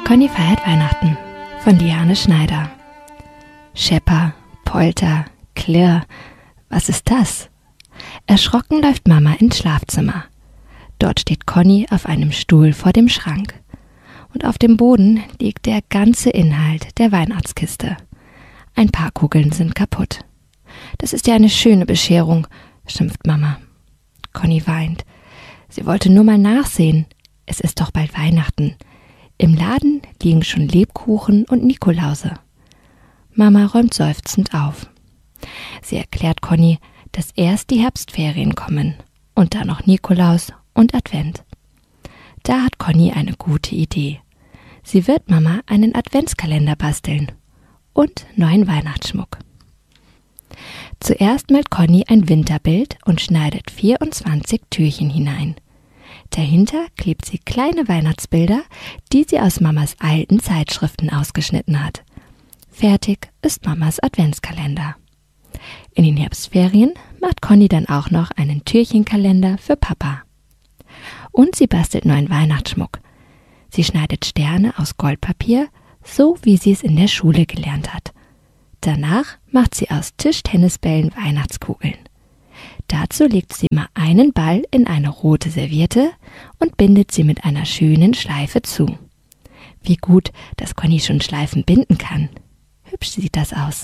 Conny feiert Weihnachten von Liane Schneider. Schepper, Polter, Klirr, was ist das? Erschrocken läuft Mama ins Schlafzimmer. Dort steht Conny auf einem Stuhl vor dem Schrank. Und auf dem Boden liegt der ganze Inhalt der Weihnachtskiste. Ein paar Kugeln sind kaputt. Das ist ja eine schöne Bescherung, schimpft Mama. Conny weint. Sie wollte nur mal nachsehen. Es ist doch bald Weihnachten. Im Laden liegen schon Lebkuchen und Nikolause. Mama räumt seufzend auf. Sie erklärt Conny, dass erst die Herbstferien kommen und dann noch Nikolaus und Advent. Da hat Conny eine gute Idee. Sie wird Mama einen Adventskalender basteln und neuen Weihnachtsschmuck. Zuerst malt Conny ein Winterbild und schneidet 24 Türchen hinein. Dahinter klebt sie kleine Weihnachtsbilder, die sie aus Mamas alten Zeitschriften ausgeschnitten hat. Fertig ist Mamas Adventskalender. In den Herbstferien macht Conny dann auch noch einen Türchenkalender für Papa. Und sie bastelt neuen Weihnachtsschmuck. Sie schneidet Sterne aus Goldpapier, so wie sie es in der Schule gelernt hat. Danach macht sie aus Tischtennisbällen Weihnachtskugeln. Dazu legt sie mal einen Ball in eine rote Serviette und bindet sie mit einer schönen Schleife zu. Wie gut, dass Conny schon Schleifen binden kann. Hübsch sieht das aus.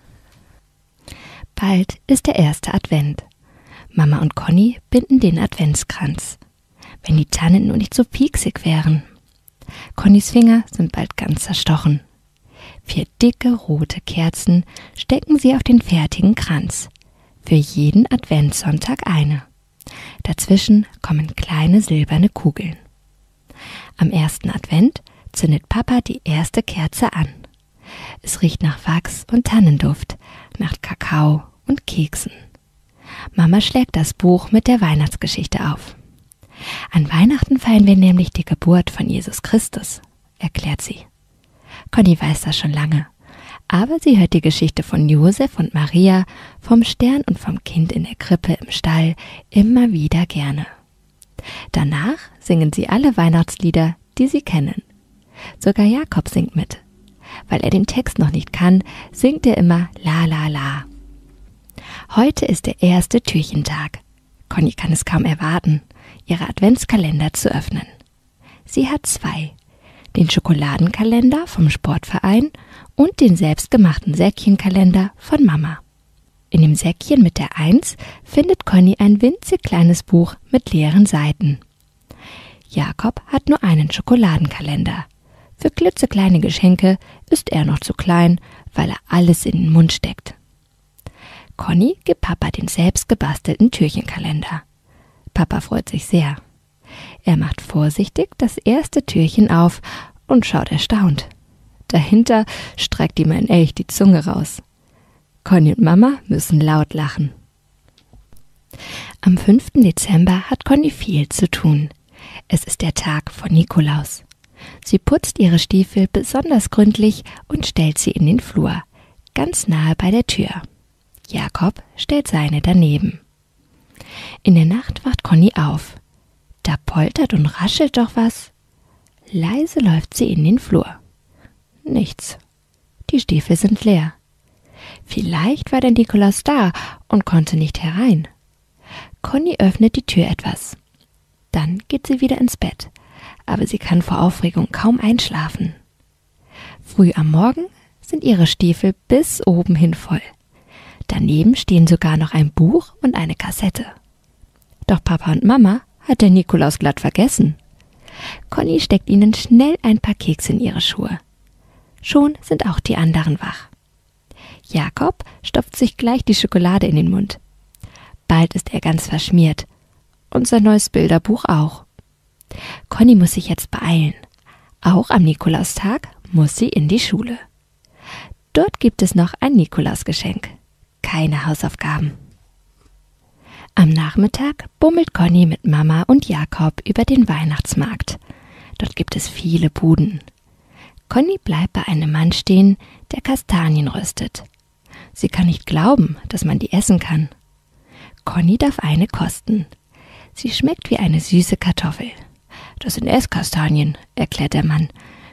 Bald ist der erste Advent. Mama und Conny binden den Adventskranz. Wenn die Tannen nur nicht so pieksig wären. Connys Finger sind bald ganz zerstochen. 4 dicke rote Kerzen stecken sie auf den fertigen Kranz. Für jeden Adventssonntag eine. Dazwischen kommen kleine silberne Kugeln. Am ersten Advent zündet Papa die erste Kerze an. Es riecht nach Wachs und Tannenduft, nach Kakao und Keksen. Mama schlägt das Buch mit der Weihnachtsgeschichte auf. An Weihnachten feiern wir nämlich die Geburt von Jesus Christus, erklärt sie. Conny weiß das schon lange, aber sie hört die Geschichte von Josef und Maria, vom Stern und vom Kind in der Krippe im Stall immer wieder gerne. Danach singen sie alle Weihnachtslieder, die sie kennen. Sogar Jakob singt mit. Weil er den Text noch nicht kann, singt er immer La La La. Heute ist der erste Türchentag. Conny kann es kaum erwarten, ihre Adventskalender zu öffnen. Sie hat 2. Den Schokoladenkalender vom Sportverein und den selbstgemachten Säckchenkalender von Mama. In dem Säckchen mit der 1 findet Conny ein winzig kleines Buch mit leeren Seiten. Jakob hat nur einen Schokoladenkalender. Für klitzekleine Geschenke ist er noch zu klein, weil er alles in den Mund steckt. Conny gibt Papa den selbst gebastelten Türchenkalender. Papa freut sich sehr. Er macht vorsichtig das erste Türchen auf und schaut erstaunt. Dahinter streckt ihm ein Elch die Zunge raus. Conny und Mama müssen laut lachen. Am 5. Dezember hat Conny viel zu tun. Es ist der Tag von Nikolaus. Sie putzt ihre Stiefel besonders gründlich und stellt sie in den Flur, ganz nahe bei der Tür. Jakob stellt seine daneben. In der Nacht wacht Conny auf. Da poltert und raschelt doch was. Leise läuft sie in den Flur. Nichts. Die Stiefel sind leer. Vielleicht war der Nikolaus da und konnte nicht herein. Conny öffnet die Tür etwas. Dann geht sie wieder ins Bett, aber sie kann vor Aufregung kaum einschlafen. Früh am Morgen sind ihre Stiefel bis oben hin voll. Daneben stehen sogar noch ein Buch und eine Kassette. Doch Papa und Mama hat der Nikolaus glatt vergessen. Conny steckt ihnen schnell ein paar Kekse in ihre Schuhe. Schon sind auch die anderen wach. Jakob stopft sich gleich die Schokolade in den Mund. Bald ist er ganz verschmiert. Und sein neues Bilderbuch auch. Conny muss sich jetzt beeilen. Auch am Nikolaustag muss sie in die Schule. Dort gibt es noch ein Nikolausgeschenk. Keine Hausaufgaben. Am Nachmittag bummelt Conny mit Mama und Jakob über den Weihnachtsmarkt. Dort gibt es viele Buden. Conny bleibt bei einem Mann stehen, der Kastanien röstet. Sie kann nicht glauben, dass man die essen kann. Conny darf eine kosten. Sie schmeckt wie eine süße Kartoffel. Das sind Esskastanien, erklärt der Mann.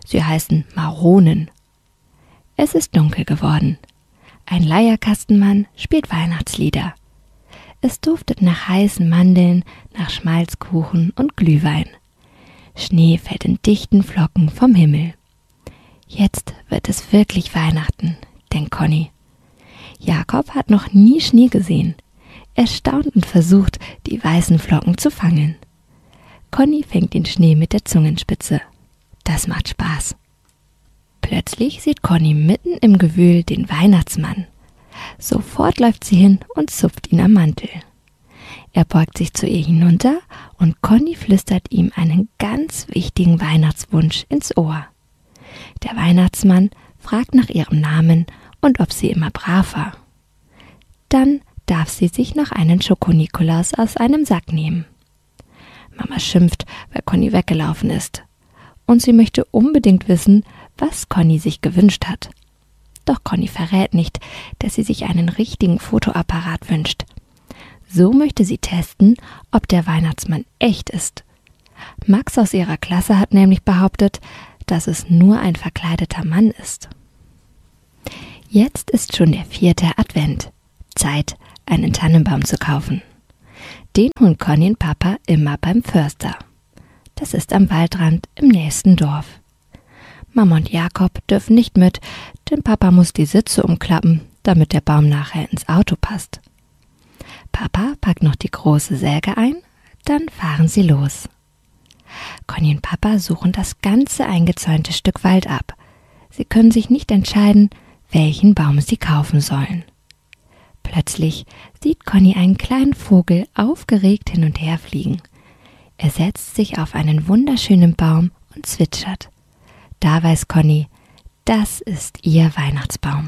Sie heißen Maronen. Es ist dunkel geworden. Ein Leierkastenmann spielt Weihnachtslieder. Es duftet nach heißen Mandeln, nach Schmalzkuchen und Glühwein. Schnee fällt in dichten Flocken vom Himmel. Jetzt wird es wirklich Weihnachten, denkt Conny. Jakob hat noch nie Schnee gesehen. Er staunt und versucht, die weißen Flocken zu fangen. Conny fängt den Schnee mit der Zungenspitze. Das macht Spaß. Plötzlich sieht Conny mitten im Gewühl den Weihnachtsmann. Sofort läuft sie hin und zupft ihn am Mantel. Er beugt sich zu ihr hinunter und Conny flüstert ihm einen ganz wichtigen Weihnachtswunsch ins Ohr. Der Weihnachtsmann fragt nach ihrem Namen und ob sie immer brav war. Dann darf sie sich noch einen Schoko-Nikolaus aus einem Sack nehmen. Mama schimpft, weil Conny weggelaufen ist. Und sie möchte unbedingt wissen, was Conny sich gewünscht hat. Doch Conny verrät nicht, dass sie sich einen richtigen Fotoapparat wünscht. So möchte sie testen, ob der Weihnachtsmann echt ist. Max aus ihrer Klasse hat nämlich behauptet, dass es nur ein verkleideter Mann ist. Jetzt ist schon der 4. Advent. Zeit, einen Tannenbaum zu kaufen. Den holen Conny und Papa immer beim Förster. Das ist am Waldrand im nächsten Dorf. Mama und Jakob dürfen nicht mit, denn Papa muss die Sitze umklappen, damit der Baum nachher ins Auto passt. Papa packt noch die große Säge ein, dann fahren sie los. Conny und Papa suchen das ganze eingezäunte Stück Wald ab. Sie können sich nicht entscheiden, welchen Baum sie kaufen sollen. Plötzlich sieht Conny einen kleinen Vogel aufgeregt hin und her fliegen. Er setzt sich auf einen wunderschönen Baum und zwitschert. Da weiß Conny, das ist ihr Weihnachtsbaum.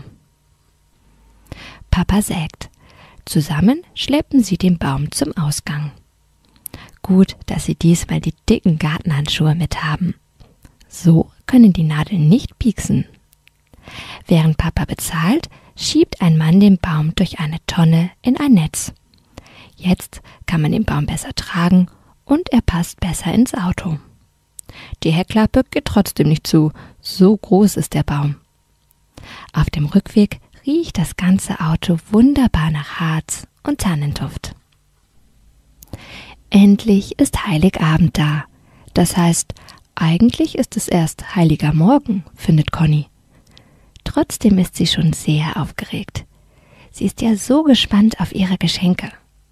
Papa sägt. Zusammen schleppen sie den Baum zum Ausgang. Gut, dass sie diesmal die dicken Gartenhandschuhe mit haben. So können die Nadeln nicht pieksen. Während Papa bezahlt, schiebt ein Mann den Baum durch eine Tonne in ein Netz. Jetzt kann man den Baum besser tragen und er passt besser ins Auto. Die Heckklappe geht trotzdem nicht zu, so groß ist der Baum. Auf dem Rückweg riecht das ganze Auto wunderbar nach Harz und Tannenduft. Endlich ist Heiligabend da. Das heißt, eigentlich ist es erst heiliger Morgen, findet Conny. Trotzdem ist sie schon sehr aufgeregt. Sie ist ja so gespannt auf ihre Geschenke.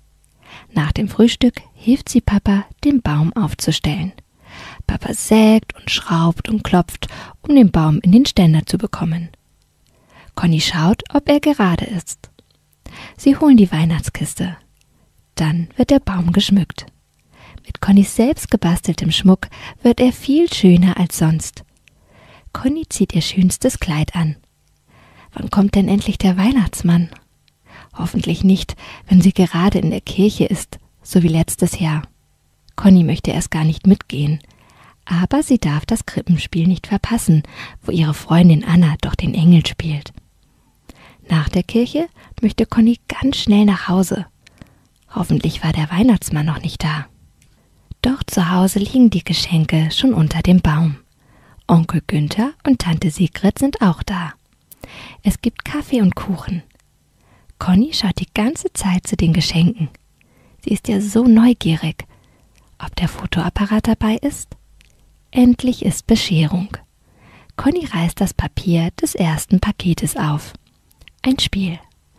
Nach dem Frühstück hilft sie Papa, den Baum aufzustellen. Papa sägt und schraubt und klopft, um den Baum in den Ständer zu bekommen. Conny schaut, ob er gerade ist. Sie holen die Weihnachtskiste. Dann wird der Baum geschmückt. Mit Connys selbst gebasteltem Schmuck wird er viel schöner als sonst. Conny zieht ihr schönstes Kleid an. Wann kommt denn endlich der Weihnachtsmann? Hoffentlich nicht, wenn sie gerade in der Kirche ist, so wie letztes Jahr. Conny möchte erst gar nicht mitgehen, aber sie darf das Krippenspiel nicht verpassen, wo ihre Freundin Anna doch den Engel spielt. Nach der Kirche möchte Conny ganz schnell nach Hause. Hoffentlich war der Weihnachtsmann noch nicht da. Doch zu Hause liegen die Geschenke schon unter dem Baum. Onkel Günther und Tante Sigrid sind auch da. Es gibt Kaffee und Kuchen. Conny schaut die ganze Zeit zu den Geschenken. Sie ist ja so neugierig. Ob der Fotoapparat dabei ist? Endlich ist Bescherung. Conny reißt das Papier des ersten Paketes auf. Ein Spiel.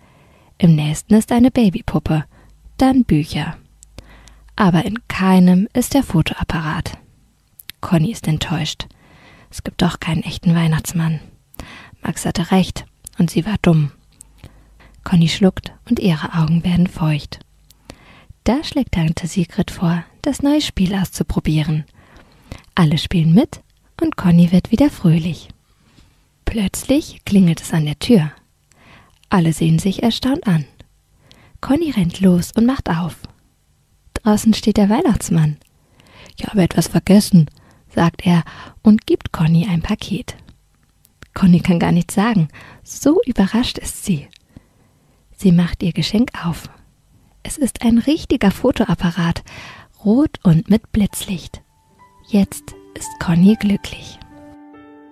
Im nächsten ist eine Babypuppe, dann Bücher. Aber in keinem ist der Fotoapparat. Conny ist enttäuscht. Es gibt doch keinen echten Weihnachtsmann. Max hatte recht und sie war dumm. Conny schluckt und ihre Augen werden feucht. Da schlägt Tante Sigrid vor, das neue Spiel auszuprobieren. Alle spielen mit und Conny wird wieder fröhlich. Plötzlich klingelt es an der Tür. Alle sehen sich erstaunt an. Conny rennt los und macht auf. Draußen steht der Weihnachtsmann. Ich habe etwas vergessen, sagt er und gibt Conny ein Paket. Conny kann gar nichts sagen, so überrascht ist sie. Sie macht ihr Geschenk auf. Es ist ein richtiger Fotoapparat, rot und mit Blitzlicht. Jetzt ist Conny glücklich.